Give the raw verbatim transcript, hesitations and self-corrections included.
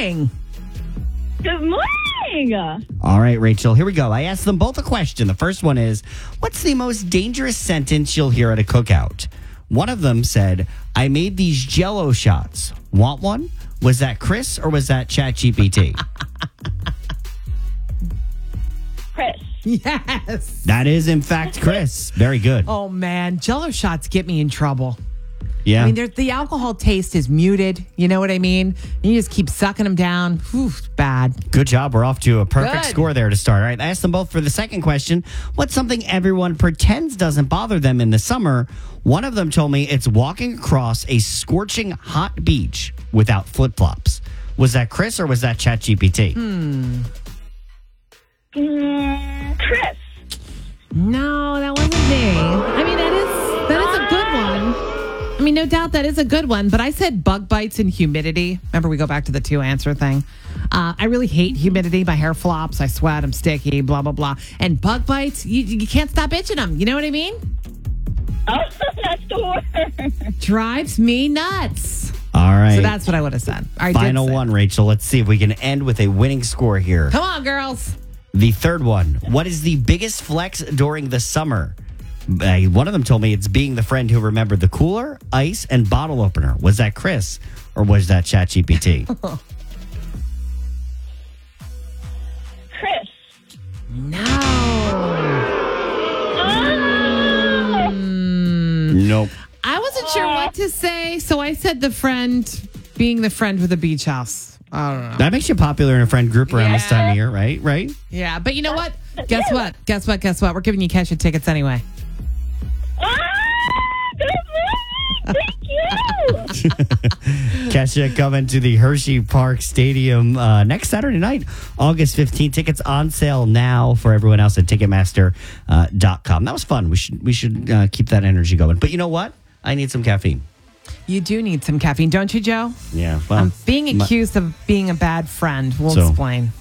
morning. Good morning. All right, Rachel, here we go. I asked them both a question. The first one is, what's the most dangerous sentence you'll hear at a cookout? One of them said, I made these Jell-O shots. Want one? Was that Chris or was that ChatGPT? Chris. Yes. That is, in fact, Chris. Very good. Oh, man. Jell-O shots get me in trouble. Yeah. I mean, there's- the alcohol taste is muted. You know what I mean? And you just keep sucking them down. Whew, bad. Good job. We're off to a perfect Good. score there to start. All right. I asked them both for the second question. What's something everyone pretends doesn't bother them in the summer? One of them told me it's walking across a scorching hot beach without flip flops. Was that Chris or was that ChatGPT? Hmm. Mm, Chris. No, that wasn't me. I mean, that is that is a good one. I mean, no doubt that is a good one, but I said bug bites and humidity. Remember, we go back to the two answer thing. Uh, I really hate humidity. My hair flops. I sweat. I'm sticky, blah, blah, blah. And bug bites, you, you can't stop itching them. You know what I mean? Oh, that's the word. Drives me nuts. All right. So that's what I would have said. I did Final say. one, Rachel. Let's see if we can end with a winning score here. Come on, girls. The third one. What is the biggest flex during the summer? Uh, one of them told me it's being the friend who remembered the cooler, ice, and bottle opener. Was that Chris or was that ChatGPT? Chris. No. Oh. Nope. I wasn't sure what to say, so I said the friend being the friend with the beach house. I don't know. That makes you popular in a friend group around this time of year, right? Right? Yeah, but you know what? Guess what? Guess what? Guess what? We're giving you cash and tickets anyway. Ah, good morning. Thank you. Kesha coming to the Hershey Park Stadium uh, next Saturday night, August fifteenth. Tickets on sale now for everyone else at Ticketmaster dot com. That was fun. We should we should uh, keep that energy going. But you know what? I need some caffeine. You do need some caffeine, don't you, Joe? Yeah. Well, I'm being my- accused of being a bad friend. We'll So- explain.